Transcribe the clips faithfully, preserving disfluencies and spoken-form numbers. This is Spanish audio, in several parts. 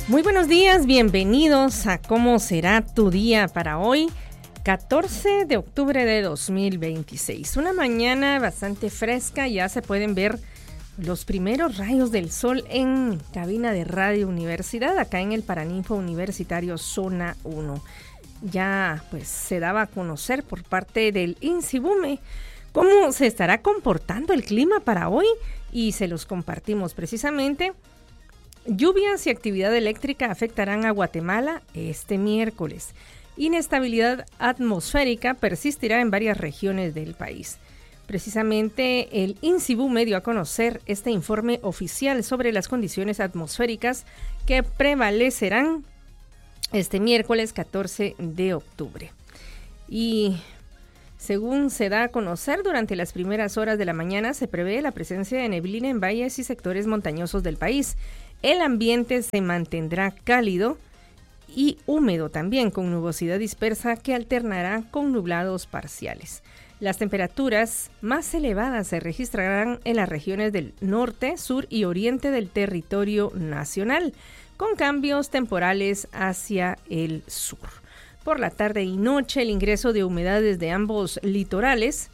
Muy buenos días, bienvenidos a ¿Cómo será tu día para hoy? catorce de octubre de dos mil veintiséis. Una mañana bastante fresca, ya se pueden ver los primeros rayos del sol en cabina de Radio Universidad, acá en el Paraninfo Universitario Zona uno. Ya pues se daba a conocer por parte del INSIBUME cómo se estará comportando el clima para hoy y se los compartimos precisamente. Lluvias y actividad eléctrica afectarán a Guatemala este miércoles. Inestabilidad atmosférica persistirá en varias regiones del país. Precisamente el INSIBUME dio a conocer este informe oficial sobre las condiciones atmosféricas que prevalecerán este miércoles catorce de octubre. Y según se da a conocer, durante las primeras horas de la mañana se prevé la presencia de neblina en valles y sectores montañosos del país. El ambiente se mantendrá cálido y húmedo también, con nubosidad dispersa que alternará con nublados parciales. Las temperaturas más elevadas se registrarán en las regiones del norte, sur y oriente del territorio nacional, con cambios temporales hacia el sur. Por la tarde y noche, el ingreso de humedades de ambos litorales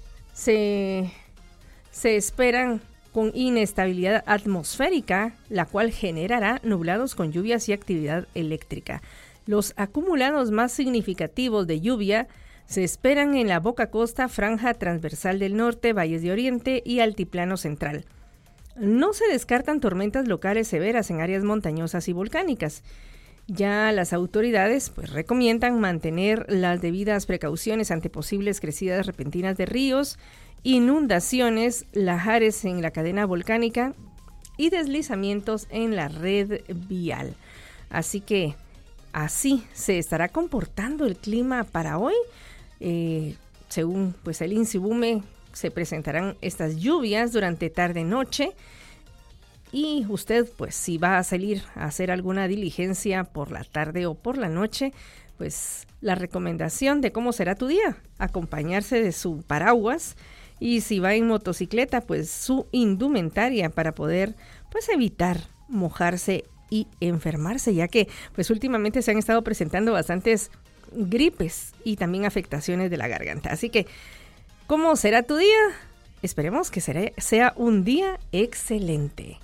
se, se esperan con inestabilidad atmosférica, la cual generará nublados con lluvias y actividad eléctrica. Los acumulados más significativos de lluvia se esperan en la Boca Costa, Franja Transversal del Norte, Valles de Oriente y Altiplano Central. No se descartan tormentas locales severas en áreas montañosas y volcánicas. Ya las autoridades pues recomiendan mantener las debidas precauciones ante posibles crecidas repentinas de ríos, inundaciones, lahares en la cadena volcánica y deslizamientos en la red vial. Así que así se estará comportando el clima para hoy. Eh, según pues el INSIBUME, se presentarán estas lluvias durante tarde-noche. Y usted, pues, si va a salir a hacer alguna diligencia por la tarde o por la noche, pues la recomendación de cómo será tu día, acompañarse de su paraguas, y si va en motocicleta, pues su indumentaria para poder, pues, evitar mojarse y enfermarse, ya que, pues, últimamente se han estado presentando bastantes gripes y también afectaciones de la garganta. Así que, ¿cómo será tu día? Esperemos que será, sea un día excelente.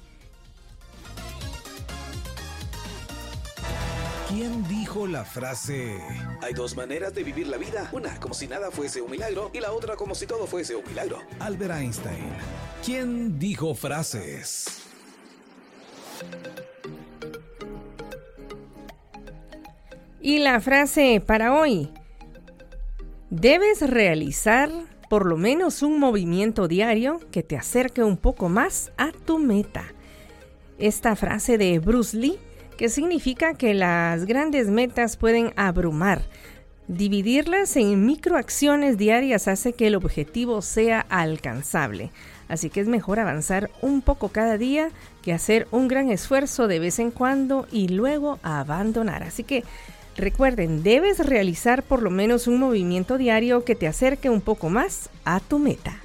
¿Quién dijo la frase? Hay dos maneras de vivir la vida. Una como si nada fuese un milagro y la otra como si todo fuese un milagro. Albert Einstein. ¿Quién dijo frases? Y la frase para hoy: debes realizar por lo menos un movimiento diario que te acerque un poco más a tu meta. Esta frase de Bruce Lee, que significa que las grandes metas pueden abrumar. Dividirlas en microacciones diarias hace que el objetivo sea alcanzable. Así que es mejor avanzar un poco cada día que hacer un gran esfuerzo de vez en cuando y luego abandonar. Así que recuerden, debes realizar por lo menos un movimiento diario que te acerque un poco más a tu meta.